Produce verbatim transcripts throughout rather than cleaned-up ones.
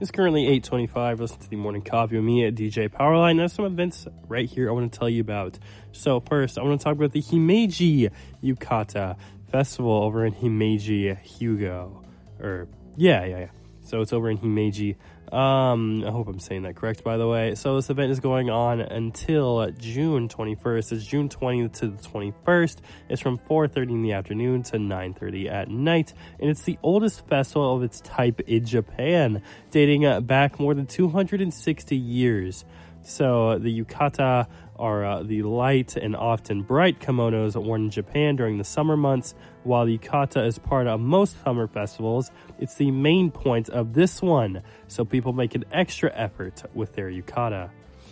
It's currently eight twenty-five. Listen to the morning coffee with me at D J Powerline. There's some events right here I want to tell you about. So first, I want to talk about the Himeji Yukata Festival over in Himeji, Hyugo. Or, yeah, yeah, yeah. So it's over in Himeji. Um, I hope I'm saying that correct, by the way. So this event is going on until June twenty-first. It's June twentieth to the twenty-first. It's from four thirty in the afternoon to nine thirty at night. And it's the oldest festival of its type in Japan, dating uh, back more than two hundred sixty years. So the yukata are uh, the light and often bright kimonos worn in Japan during the summer months. While the yukata is part of most summer festivals, it's the main point of this one, so people make an extra effort with their yukata.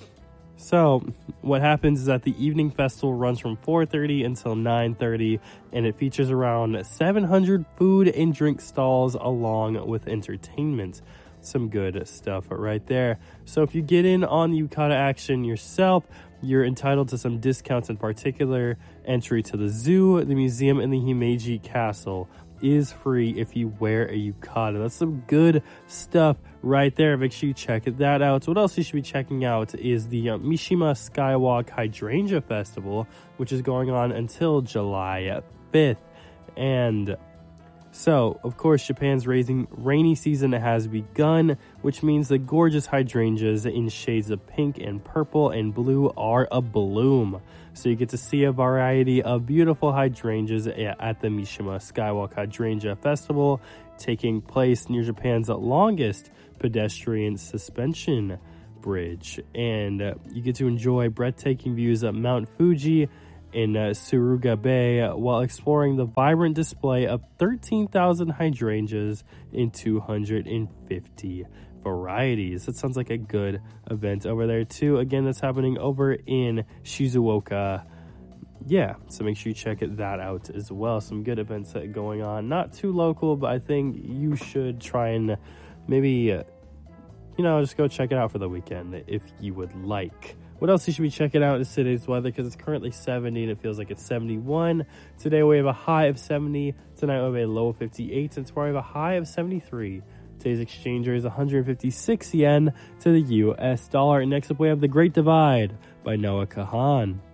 So what happens is that the evening festival runs from four thirty until nine thirty, and it features around seven hundred food and drink stalls along with entertainment. Some good stuff right there. So if you get in on the yukata action yourself, you're entitled to some discounts. In particular, entry to the zoo, the museum, and the Himeji Castle is free if you wear a yukata. That's some good stuff right there. Make sure you check that out. So what else you should be checking out is the uh, Mishima Skywalk Hydrangea Festival, which is going on until July fifth. And so, of course, Japan's raising, rainy season has begun, which means the gorgeous hydrangeas in shades of pink and purple and blue are abloom. So you get to see a variety of beautiful hydrangeas at the Mishima Skywalk Hydrangea Festival, taking place near Japan's longest pedestrian suspension bridge. And uh, you get to enjoy breathtaking views of Mount Fuji in uh, Suruga Bay while exploring the vibrant display of thirteen thousand hydrangeas in two hundred fifty varieties. That sounds like a good event over there too. Again, that's happening over in Shizuoka. Yeah, so make sure you check it, that out as well. Some good events going on. Not too local, but I think you should try and maybe, uh, you know, just go check it out for the weekend if you would like. What else you should be checking out is today's weather, because it's currently seventy and it feels like it's seventy-one. Today we have a high of seventy. Tonight we have a low of fifty-eight. And tomorrow we have a high of seventy-three. Today's exchange rate is one hundred fifty-six yen to the U S dollar. And next up we have The Great Divide by Noah Kahan.